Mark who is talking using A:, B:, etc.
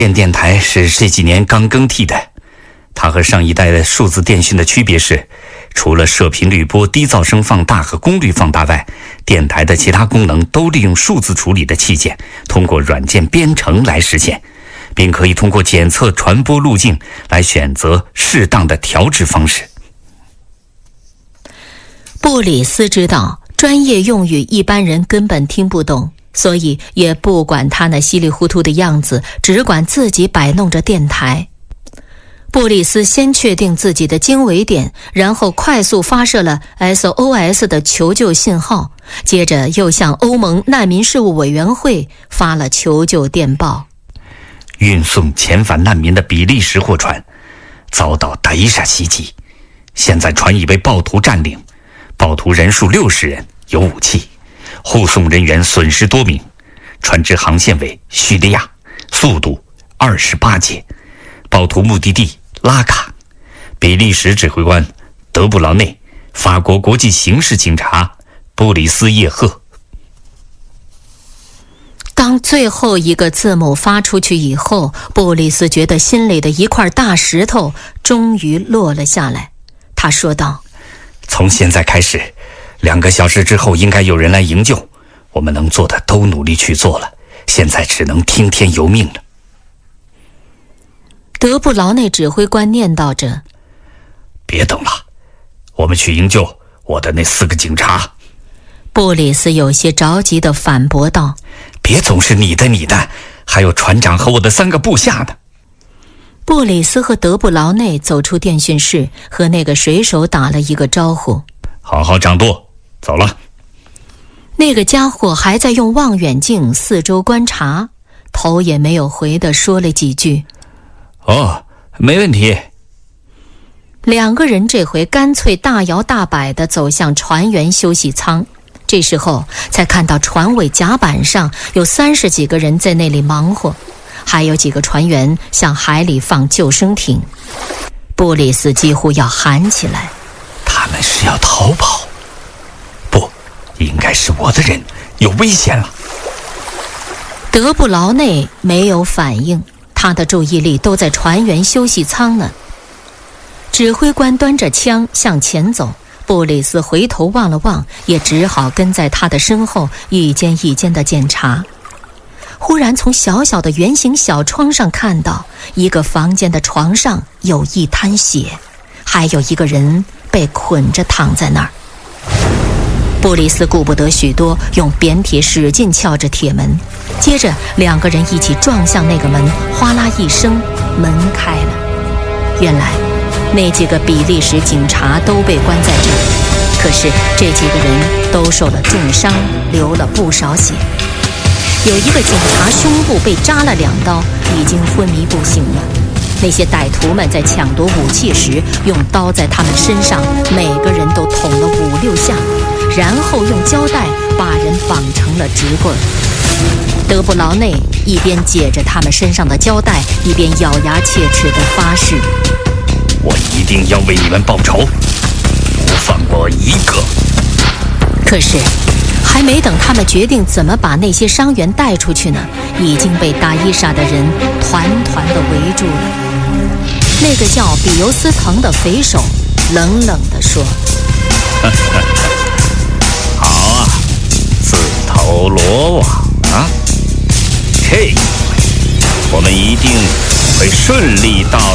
A: 电台是这几年刚更替的，它和上一代的数字电讯的区别是，除了射频滤波、低噪声放大和功率放大外，电台的其他功能都利用数字处理的器件，通过软件编程来实现，并可以通过检测传播路径来选择适当的调制方式。
B: 布里斯知道专业用语一般人根本听不懂，所以也不管他那稀里糊涂的样子，只管自己摆弄着电台。布里斯先确定自己的经纬点，然后快速发射了 SOS 的求救信号，接着又向欧盟难民事务委员会发了求救电报。
A: 运送遣返难民的比利时货船遭到达伊莎袭击，现在船已被暴徒占领，暴徒人数60人，有武器，护送人员损失多名，船只航线为叙利亚，速度28节，暴徒目的地拉卡，比利时指挥官德布劳内，法国国际刑事警察布里斯叶赫。
B: 当最后一个字母发出去以后，布里斯觉得心里的一块大石头终于落了下来。他说道：
A: 从现在开始，2个小时之后应该有人来营救，我们能做的都努力去做了，现在只能听天由命了。
B: 德布劳内指挥官念叨着：
A: 别等了，我们去营救我的那4个警察。
B: 布里斯有些着急地反驳道：
A: 别总是你的，还有船长和我的3个部下呢。
B: 布里斯和德布劳内走出电讯室，和那个水手打了一个招呼：
A: 好好掌舵，走了。
B: 那个家伙还在用望远镜四周观察，头也没有回地说了几句：
A: 哦，没问题。
B: 2个人这回干脆大摇大摆地走向船员休息舱，这时候才看到船尾甲板上有30几个人在那里忙活，还有几个船员向海里放救生艇。布里斯几乎要喊起来：
A: 他们是要逃跑？不，应该是我的人有危险了。
B: 德布劳内没有反应，他的注意力都在船员休息舱呢。指挥官端着枪向前走，布里斯回头望了望，也只好跟在他的身后一间一间的检查。忽然从小小的圆形小窗上看到一个房间的床上有一滩血，还有一个人被捆着躺在那儿。布里斯顾不得许多，用扁铁使劲撬着铁门，接着2个人一起撞向那个门，哗啦一声，门开了。原来那几个比利时警察都被关在这儿，可是这几个人都受了重伤，流了不少血。有一个警察胸部被扎了2刀，已经昏迷不醒了。那些歹徒们在抢夺武器时，用刀在他们身上每个人都捅了5、6下，然后用胶带把人绑成了直棍。德布劳内一边解着他们身上的胶带，一边咬牙切齿地发誓：
A: 我一定要为你们报仇，不放过一个。
B: 可是还没等他们决定怎么把那些伤员带出去呢，已经被达伊莎的人团团地围住了。那个叫比尤斯滕的匪首冷冷地说：
A: 好啊，自投罗网啊，这一回我们一定会顺利到